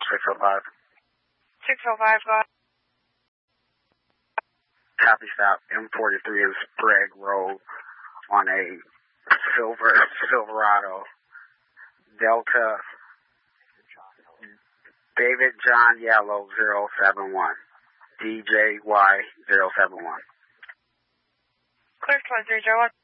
605. 605, go ahead. Copy stop. M43 is Sprague Road on a Silverado. Delta David John Yellow 071. DJY 071. Clear 23, Joe.